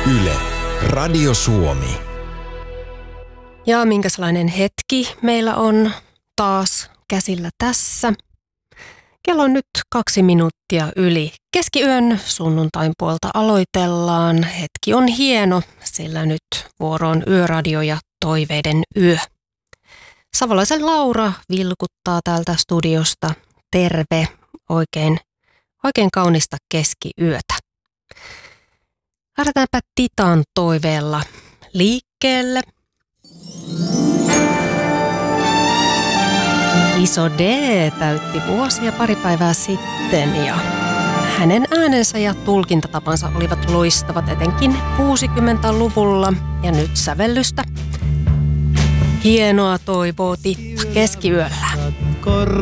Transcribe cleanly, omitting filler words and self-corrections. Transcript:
Yle, Radio Suomi. Ja minkälainen hetki meillä on taas käsillä tässä. Kello on nyt 2 minuuttia yli keskiyön, sunnuntain puolta aloitellaan. Hetki on hieno, sillä nyt vuoroon Yöradio ja toiveiden yö. Savolaisen Laura vilkuttaa täältä studiosta. Terve, oikein kaunista keskiyötä. Lähdetäänpä Titan toiveella liikkeelle. Iso D täytti vuosia pari päivää sitten ja hänen äänensä ja tulkintatapansa olivat loistavat etenkin 60-luvulla ja nyt sävellystä. Hienoa toivoo Titta keskiyöllä.